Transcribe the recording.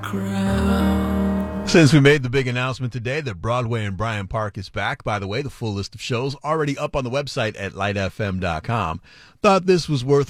ground. Since we made the big announcement today that Broadway and Bryant Park is back, by the way, the full list of shows already up on the website at lightfm.com. Thought this was worth